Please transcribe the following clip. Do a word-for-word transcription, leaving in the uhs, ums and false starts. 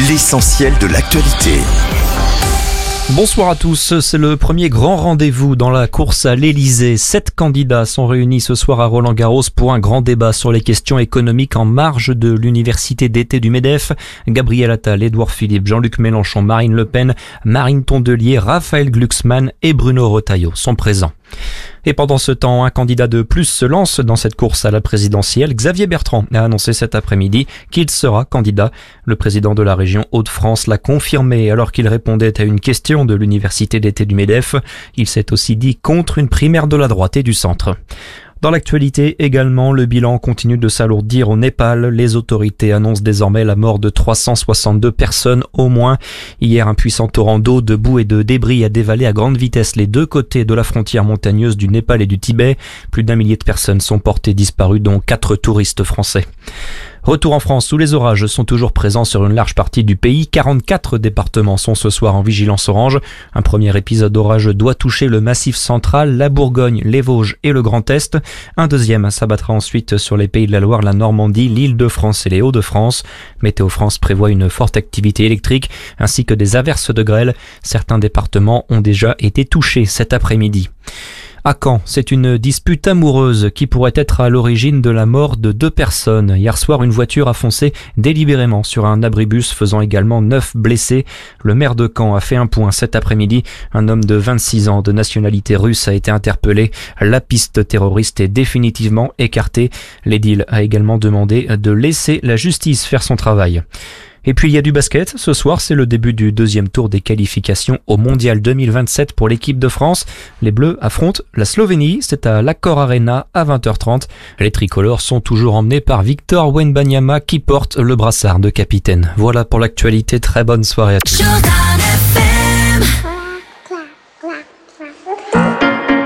l'essentiel de l'actualité. Bonsoir à tous, c'est le premier grand rendez-vous dans la course à l'Elysée. Sept candidats sont réunis ce soir à Roland-Garros pour un grand débat sur les questions économiques en marge de l'université d'été du MEDEF. Gabriel Attal, Édouard Philippe, Jean-Luc Mélenchon, Marine Le Pen, Marine Tondelier, Raphaël Glucksmann et Bruno Retailleau sont présents. Et pendant ce temps, un candidat de plus se lance dans cette course à la présidentielle. Xavier Bertrand a annoncé cet après-midi qu'il sera candidat. Le président de la région Hauts-de-France l'a confirmé alors qu'il répondait à une question de l'université d'été du MEDEF. Il s'est aussi dit contre une primaire de la droite et du centre. Dans l'actualité également, le bilan continue de s'alourdir au Népal. Les autorités annoncent désormais la mort de trois cent soixante-deux personnes au moins. Hier, un puissant torrent d'eau, de boue et de débris a dévalé à grande vitesse les deux côtés de la frontière montagneuse du Népal et du Tibet. Plus d'un millier de personnes sont portées disparues, dont quatre touristes français. Retour en France où les orages sont toujours présents sur une large partie du pays. quarante-quatre départements sont ce soir en vigilance orange. Un premier épisode d'orage doit toucher le Massif central, la Bourgogne, les Vosges et le Grand Est. Un deuxième s'abattra ensuite sur les Pays de la Loire, la Normandie, l'Île-de-France et les Hauts-de-France. Météo France prévoit une forte activité électrique ainsi que des averses de grêle. Certains départements ont déjà été touchés cet après-midi. À Caen, c'est une dispute amoureuse qui pourrait être à l'origine de la mort de deux personnes. Hier soir, une voiture a foncé délibérément sur un abribus, faisant également neuf blessés. Le maire de Caen a fait un point cet après-midi. Un homme de vingt-six ans de nationalité russe a été interpellé. La piste terroriste est définitivement écartée. L'édile a également demandé de laisser la justice faire son travail. Et puis il y a du basket. Ce soir, c'est le début du deuxième tour des qualifications au Mondial deux mille vingt-sept pour l'équipe de France. Les Bleus affrontent la Slovénie. C'est à l'Accor Arena à vingt heures trente. Les tricolores sont toujours emmenés par Victor Wembanyama qui porte le brassard de capitaine. Voilà pour l'actualité. Très bonne soirée à tous.